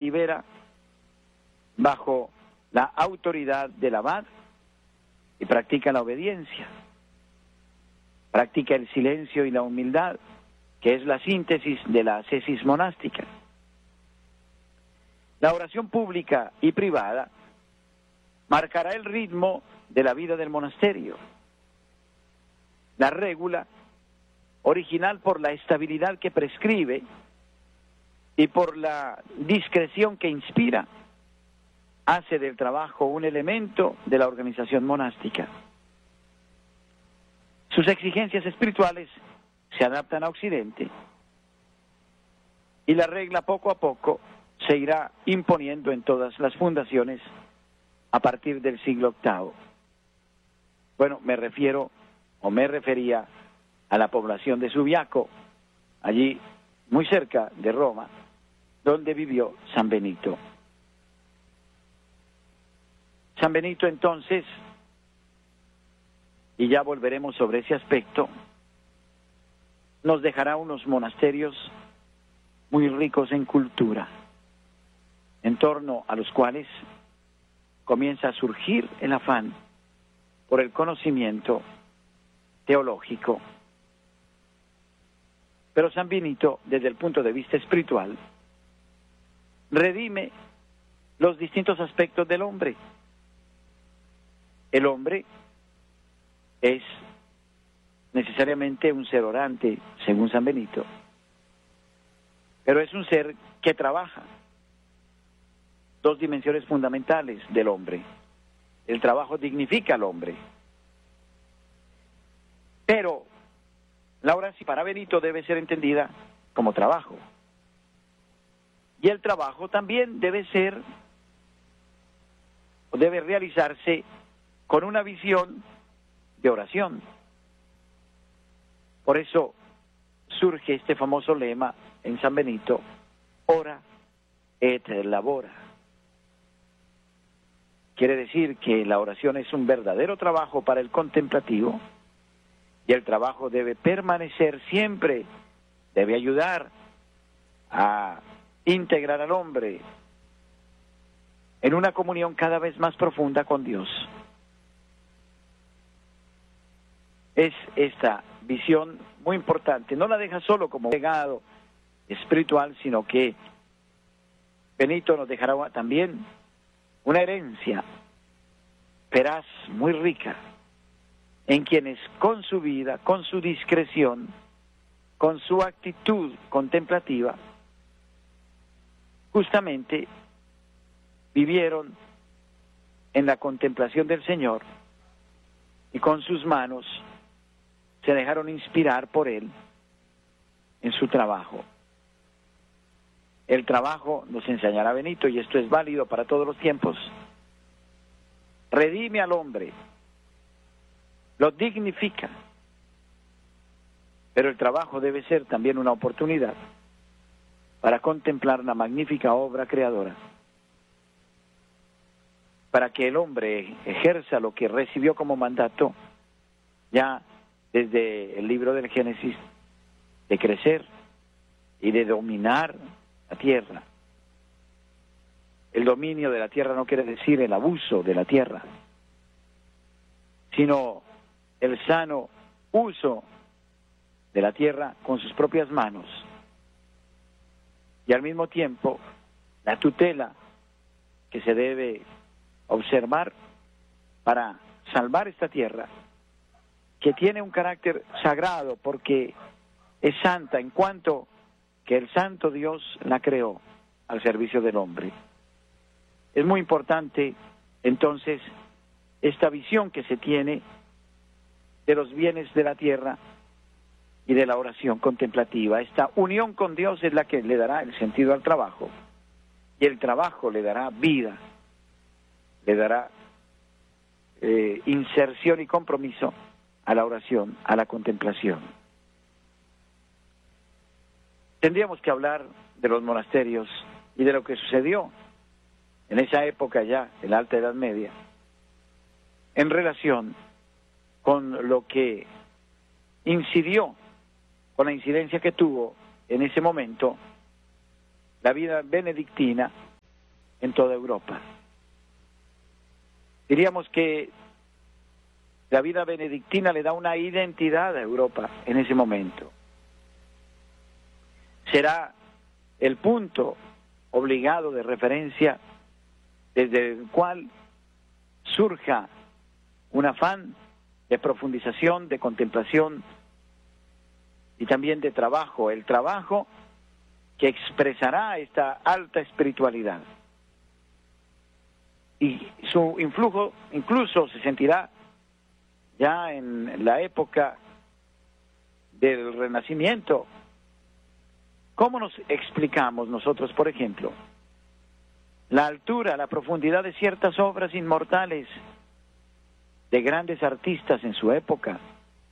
delibera bajo la autoridad del abad y practica la obediencia, practica el silencio y la humildad, que es la síntesis de la ascesis monástica. La oración pública y privada marcará el ritmo de la vida del monasterio. La regula, original por la estabilidad que prescribe y por la discreción que inspira, hace del trabajo un elemento de la organización monástica. Sus exigencias espirituales se adaptan a Occidente y la regla poco a poco se irá imponiendo en todas las fundaciones a partir del siglo VIII. Bueno, me refería a la población de Subiaco, allí muy cerca de Roma, donde vivió San Benito. San Benito entonces, y ya volveremos sobre ese aspecto, nos dejará unos monasterios muy ricos en cultura, en torno a los cuales comienza a surgir el afán por el conocimiento teológico. Pero San Benito, desde el punto de vista espiritual, redime los distintos aspectos del hombre. El hombre es necesariamente un ser orante, según San Benito, pero es un ser que trabaja. Dos dimensiones fundamentales del hombre. El trabajo dignifica al hombre. Pero la oración para Benito debe ser entendida como trabajo. Y el trabajo también debe realizarse con una visión de oración. Por eso surge este famoso lema en San Benito: ora et labora. Quiere decir que la oración es un verdadero trabajo para el contemplativo, y el trabajo debe permanecer siempre, debe ayudar a integrar al hombre en una comunión cada vez más profunda con Dios. Es esta visión muy importante, no la deja solo como legado espiritual, sino que Benito nos dejará también una herencia veraz, muy rica, en quienes con su vida, con su discreción, con su actitud contemplativa, justamente vivieron en la contemplación del Señor y con sus manos se dejaron inspirar por Él en su trabajo. El trabajo, nos enseñará Benito, y esto es válido para todos los tiempos, redime al hombre, lo dignifica, pero el trabajo debe ser también una oportunidad para contemplar la magnífica obra creadora, para que el hombre ejerza lo que recibió como mandato ya desde el libro del Génesis, de crecer y de dominar la tierra. El dominio de la tierra no quiere decir el abuso de la tierra, sino el sano uso de la tierra con sus propias manos, y al mismo tiempo la tutela que se debe observar para salvar esta tierra, que tiene un carácter sagrado porque es santa en cuanto que el santo Dios la creó al servicio del hombre. Es muy importante entonces esta visión que se tiene de los bienes de la tierra y de la oración contemplativa. Esta unión con Dios es la que le dará el sentido al trabajo, y el trabajo le dará vida, le dará inserción y compromiso a la oración, a la contemplación. Tendríamos que hablar de los monasterios y de lo que sucedió en esa época ya, en la Alta Edad Media, en relación con lo que incidió, con la incidencia que tuvo en ese momento la vida benedictina en toda Europa. Diríamos que la vida benedictina le da una identidad a Europa en ese momento. Será el punto obligado de referencia desde el cual surja un afán de profundización, de contemplación y también de trabajo, el trabajo que expresará esta alta espiritualidad. Y su influjo incluso se sentirá ya en la época del Renacimiento. ¿Cómo nos explicamos nosotros, por ejemplo, la altura, la profundidad de ciertas obras inmortales de grandes artistas en su época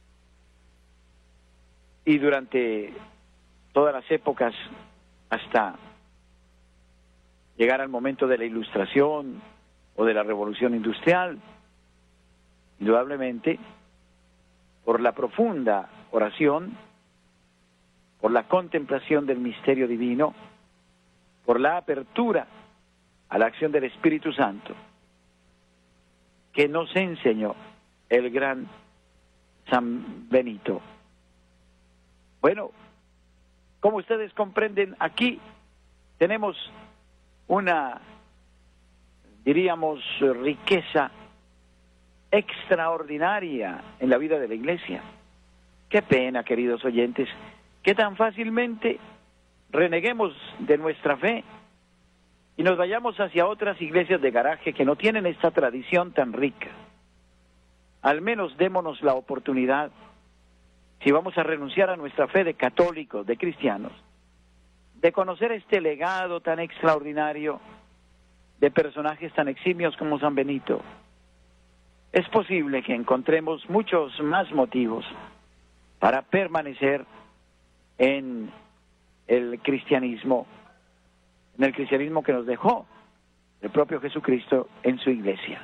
y durante todas las épocas hasta llegar al momento de la Ilustración o de la Revolución Industrial? Indudablemente, por la profunda oración, por la contemplación del misterio divino, por la apertura a la acción del Espíritu Santo, que nos enseñó el gran San Benito. Bueno, como ustedes comprenden, aquí tenemos una, diríamos, riqueza extraordinaria en la vida de la Iglesia. Qué pena, queridos oyentes, que tan fácilmente reneguemos de nuestra fe y nos vayamos hacia otras iglesias de garaje que no tienen esta tradición tan rica. Al menos démonos la oportunidad, si vamos a renunciar a nuestra fe de católicos, de cristianos, de conocer este legado tan extraordinario de personajes tan eximios como San Benito. Es posible que encontremos muchos más motivos para permanecer en el cristianismo que nos dejó el propio Jesucristo en su iglesia.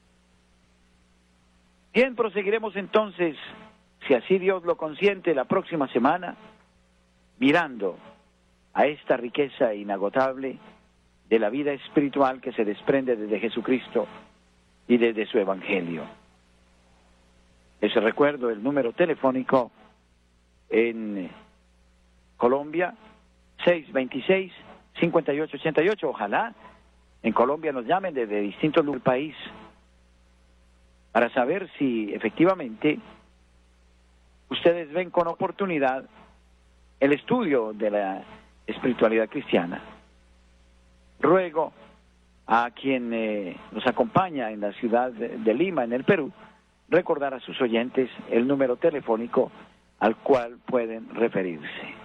Bien, proseguiremos entonces, si así Dios lo consiente, la próxima semana, mirando a esta riqueza inagotable de la vida espiritual que se desprende desde Jesucristo y desde su Evangelio. Les recuerdo el número telefónico en Colombia, 626-5888. Ojalá en Colombia nos llamen desde distintos lugares del país para saber si efectivamente ustedes ven con oportunidad el estudio de la espiritualidad cristiana. Ruego a quien nos acompaña en la ciudad de Lima, en el Perú, recordar a sus oyentes el número telefónico al cual pueden referirse.